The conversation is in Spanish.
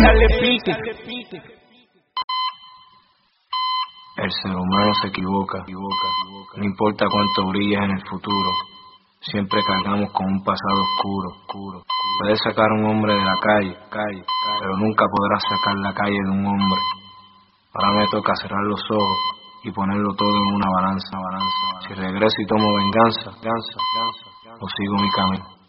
darle pique. El ser humano se equivoca, no importa cuánto brilles en el futuro, siempre cargamos con un pasado oscuro. Puedes sacar a un hombre de la calle, pero nunca podrás sacar la calle de un hombre. Ahora me toca cerrar los ojos y ponerlo todo en una balanza. Si regreso y tomo venganza, o sigo mi camino.